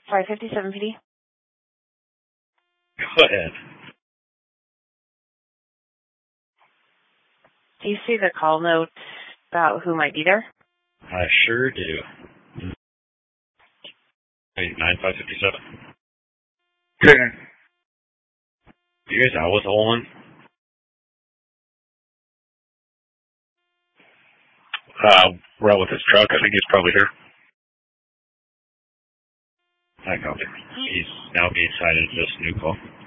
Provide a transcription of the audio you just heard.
Sorry, 57 PD. Go ahead. Do you see the call note about who might be there? I sure do. 9557. Okay. You guys out with Olin? We're out with his truck. I think he's probably here. I copy. He's now being sighted as this new call.